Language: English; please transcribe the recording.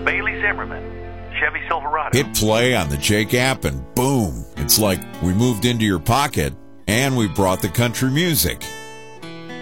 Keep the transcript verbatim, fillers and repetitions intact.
Bailey Zimmerman, Chevy Silverado. Hit play on the Jake app and boom, it's like we moved into your pocket and we brought the country music.